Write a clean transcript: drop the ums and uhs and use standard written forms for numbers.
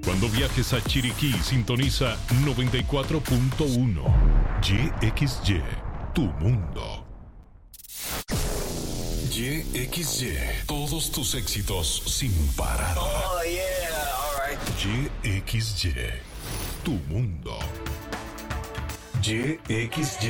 Cuando viajes a Chiriquí, sintoniza 94.1. YXY, tu mundo. YXY, todos tus éxitos sin parar. Oh, yeah, all right. YXY, tu mundo. YXY.